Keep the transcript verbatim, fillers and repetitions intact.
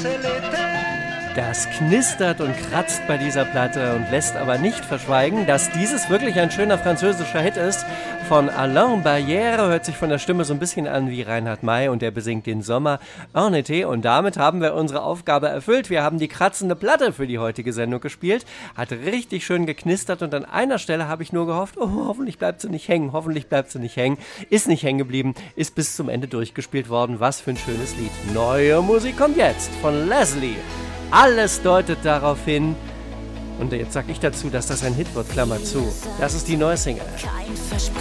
Das knistert und kratzt bei dieser Platte und lässt aber nicht verschweigen, dass dieses wirklich ein schöner französischer Hit ist. Von Alain Barrière, hört sich von der Stimme so ein bisschen an wie Reinhard May und der besingt den Sommer en été. Und damit haben wir unsere Aufgabe erfüllt. Wir haben die kratzende Platte für die heutige Sendung gespielt. Hat richtig schön geknistert und an einer Stelle habe ich nur gehofft, oh, hoffentlich bleibt sie nicht hängen, hoffentlich bleibt sie nicht hängen. Ist nicht hängen geblieben, ist bis zum Ende durchgespielt worden. Was für ein schönes Lied. Neue Musik kommt jetzt von Leslie. Alles deutet darauf hin, und jetzt sag ich dazu, dass das ein Hit wird, Klammer zu. Das ist die neue Single.